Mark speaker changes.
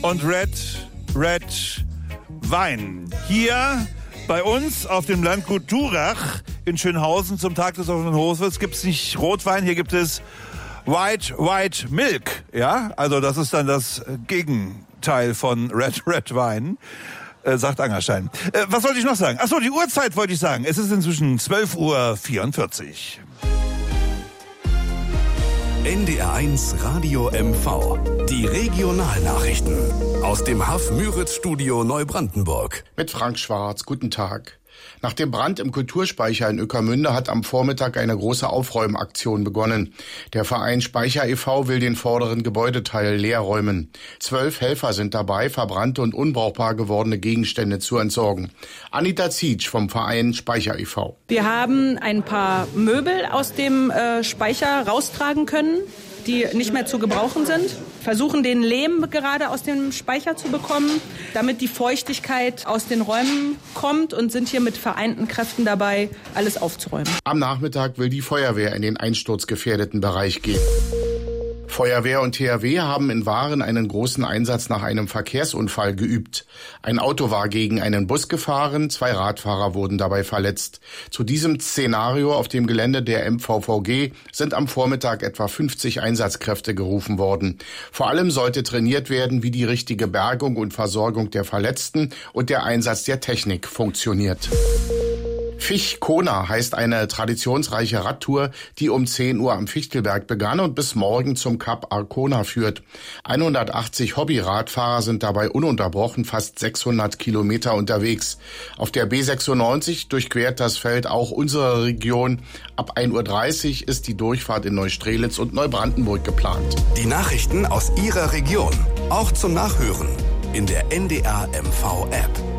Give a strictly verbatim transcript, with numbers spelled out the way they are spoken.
Speaker 1: und Red, Red Wein. Hier bei uns auf dem Landgut Durach in Schönhausen zum Tag des offenen Hofes gibt es nicht Rotwein, hier gibt es White, White Milk. Ja, also das ist dann das Gegenteil von Red, Red Wein. Äh, sagt Angerstein. Äh, was wollte ich noch sagen? Achso, die Uhrzeit wollte ich sagen. Es ist inzwischen zwölf Uhr vierundvierzig.
Speaker 2: N D R eins Radio M V. Die Regionalnachrichten aus dem H A F Müritz-Studio Neubrandenburg.
Speaker 3: Mit Frank Schwarz. Guten Tag. Nach dem Brand im Kulturspeicher in Ueckermünde hat am Vormittag eine große Aufräumaktion begonnen. Der Verein Speicher e V will den vorderen Gebäudeteil leer räumen. Zwölf Helfer sind dabei, verbrannte und unbrauchbar gewordene Gegenstände zu entsorgen. Anita Zietsch vom Verein Speicher e V.
Speaker 4: Wir haben ein paar Möbel aus dem äh, Speicher raustragen können, die nicht mehr zu gebrauchen sind. Versuchen den Lehm gerade aus dem Speicher zu bekommen, damit die Feuchtigkeit aus den Räumen kommt und sind hier mit vereinten Kräften dabei, alles aufzuräumen.
Speaker 3: Am Nachmittag will die Feuerwehr in den einsturzgefährdeten Bereich gehen. Feuerwehr und T H W haben in Waren einen großen Einsatz nach einem Verkehrsunfall geübt. Ein Auto war gegen einen Bus gefahren, zwei Radfahrer wurden dabei verletzt. Zu diesem Szenario auf dem Gelände der M V V G sind am Vormittag etwa fünfzig Einsatzkräfte gerufen worden. Vor allem sollte trainiert werden, wie die richtige Bergung und Versorgung der Verletzten und der Einsatz der Technik funktioniert. Fichkona heißt eine traditionsreiche Radtour, die um zehn Uhr am Fichtelberg begann und bis morgen zum Kap Arkona führt. hundertachtzig Hobbyradfahrer sind dabei ununterbrochen fast sechshundert Kilometer unterwegs. Auf der B sechsundneunzig durchquert das Feld auch unsere Region. Ab ein Uhr dreißig ist die Durchfahrt in Neustrelitz und Neubrandenburg geplant.
Speaker 2: Die Nachrichten aus Ihrer Region, auch zum Nachhören in der N D R M V App.